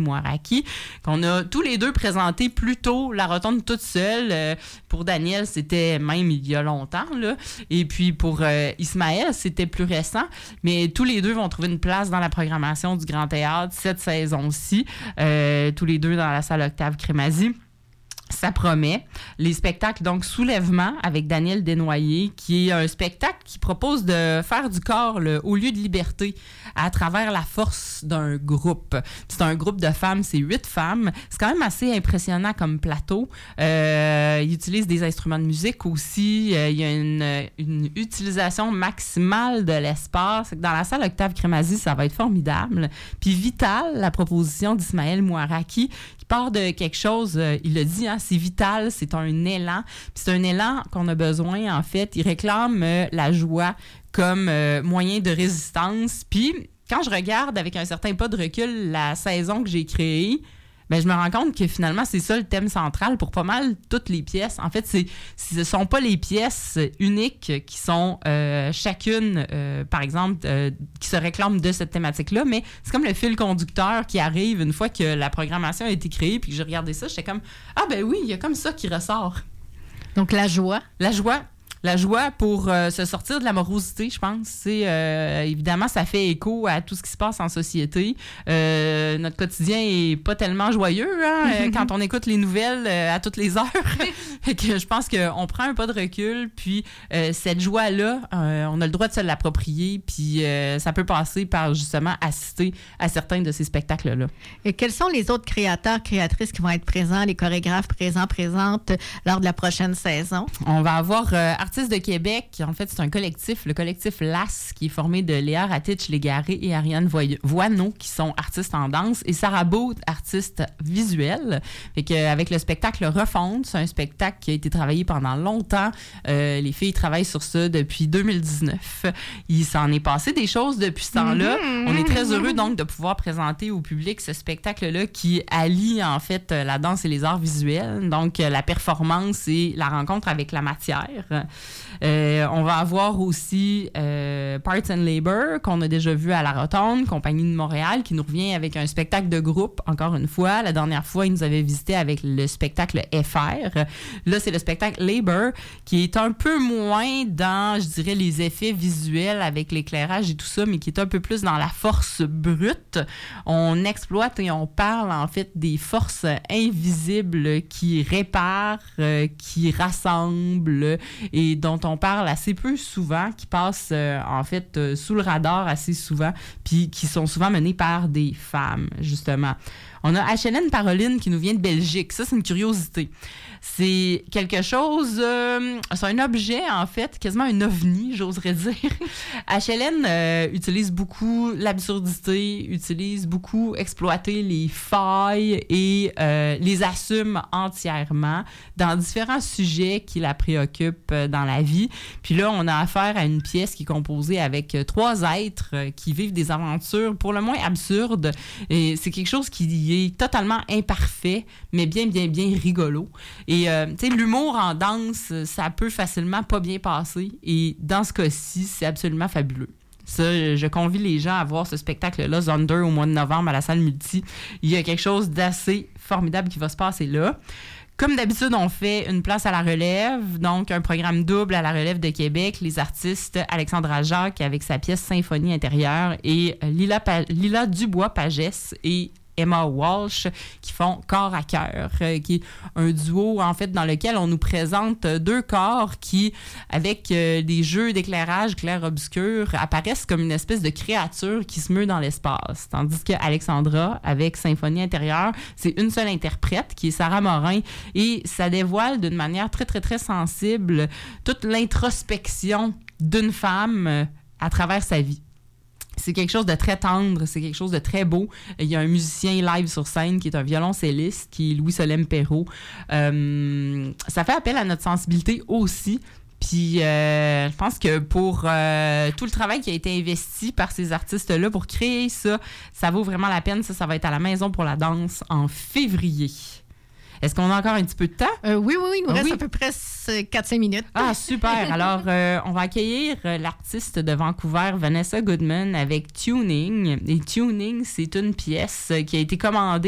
Mouaraki, qu'on a tous les deux présenté plus tôt la rotonde toute seule. Pour Daniel, c'était même il y a longtemps, là. Et puis pour Ismaël, c'était plus récent. Mais tous les deux vont trouver une place dans la programmation du Grand Théâtre cette saison-ci. Tous les deux dans la salle Octave Crémazie. Ça promet. Les spectacles, donc, Soulèvement avec Daniel Desnoyers, qui est un spectacle qui propose de faire du corps le haut lieu de liberté à travers la force d'un groupe. C'est un groupe de femmes, c'est 8 femmes. C'est quand même assez impressionnant comme plateau. Ils utilisent des instruments de musique aussi. Il y a une utilisation maximale de l'espace. Dans la salle Octave Crémazie, ça va être formidable. Puis Vital, la proposition d'Ismaël Mouaraki, qui part de quelque chose, il le dit, hein, c'est vital, c'est un élan. Puis c'est un élan qu'on a besoin, en fait. Il réclame la joie comme moyen de résistance. Puis quand je regarde avec un certain pas de recul la saison que j'ai créée, ben, je me rends compte que finalement, c'est ça le thème central pour pas mal toutes les pièces. En fait, ce ne sont pas les pièces uniques qui sont chacune, par exemple, qui se réclament de cette thématique-là, mais c'est comme le fil conducteur qui arrive une fois que la programmation a été créée, puis que j'ai regardé ça, j'étais comme « Ah ben oui, il y a comme ça qui ressort. » Donc, la joie. La joie. La joie pour se sortir de la morosité, je pense. C'est évidemment, ça fait écho à tout ce qui se passe en société. Notre quotidien est pas tellement joyeux quand on écoute les nouvelles à toutes les heures. Fait que je pense qu'on prend un pas de recul, puis cette joie-là, on a le droit de se l'approprier, puis ça peut passer par justement assister à certains de ces spectacles-là. Et quels sont les autres créateurs, créatrices qui vont être présents, les chorégraphes présentes lors de la prochaine saison? On va avoir Artistes de Québec. En fait, c'est un collectif, le collectif LAS, qui est formé de Léa Ratich-Légaré et Ariane Voineau, qui sont artistes en danse, et Sarah Baud, artiste visuelle. Fait qu'avec le spectacle Refonte, c'est un spectacle qui a été travaillé pendant longtemps. Les filles travaillent sur ça depuis 2019. Il s'en est passé des choses depuis ce temps-là. On est très heureux donc de pouvoir présenter au public ce spectacle-là qui allie en fait la danse et les arts visuels, donc la performance et la rencontre avec la matière. On va avoir aussi Parts and Labor, qu'on a déjà vu à la Rotonde, Compagnie de Montréal, qui nous revient avec un spectacle de groupe, encore une fois. La dernière fois, ils nous avaient visité avec le spectacle FR. Là, c'est le spectacle Labor, qui est un peu moins dans, je dirais, les effets visuels avec l'éclairage et tout ça, mais qui est un peu plus dans la force brute. On exploite et on parle, en fait, des forces invisibles qui réparent, qui rassemblent, et dont on parle assez peu souvent, qui passent en fait sous le radar assez souvent, puis qui sont souvent menées par des femmes, justement. On a HLN Paroline qui nous vient de Belgique. Ça, c'est une curiosité. C'est quelque chose... c'est un objet, en fait, quasiment un ovni, j'oserais dire. HLN utilise beaucoup l'absurdité, utilise beaucoup exploiter les failles et les assume entièrement dans différents sujets qui la préoccupent dans la vie. Puis là, on a affaire à une pièce qui est composée avec 3 êtres qui vivent des aventures pour le moins absurdes. Et c'est quelque chose qui est totalement imparfait, mais bien rigolo. Et, tu sais, l'humour en danse, ça peut facilement pas bien passer. Et dans ce cas-ci, c'est absolument fabuleux. Ça, je convie les gens à voir ce spectacle-là, Zunder, au mois de novembre à la salle Multi. Il y a quelque chose d'assez formidable qui va se passer là. Comme d'habitude, on fait une place à la relève, donc un programme double à la relève de Québec. Les artistes Alexandra Jacques avec sa pièce Symphonie intérieure et Lila Dubois-Pagès et Emma Walsh qui font Corps à cœur, qui est un duo en fait dans lequel on nous présente 2 corps qui, avec des jeux d'éclairage clair-obscur, apparaissent comme une espèce de créature qui se meut dans l'espace. Tandis que Alexandra, avec Symphonie intérieure, c'est une seule interprète qui est Sarah Morin, et ça dévoile d'une manière très, très, très sensible toute l'introspection d'une femme à travers sa vie. C'est quelque chose de très tendre, c'est quelque chose de très beau. Il y a un musicien live sur scène qui est un violoncelliste, qui est Louis-Solem Perrault. Ça fait appel à notre sensibilité aussi. Puis je pense que pour tout le travail qui a été investi par ces artistes-là pour créer ça, ça vaut vraiment la peine. Ça va être à la Maison pour la danse en février. Est-ce qu'on a encore un petit peu de temps? Oui, il nous reste à peu près 4-5 minutes. Ah, super! Alors, on va accueillir l'artiste de Vancouver, Vanessa Goodman, avec Tuning. Et Tuning, c'est une pièce qui a été commandée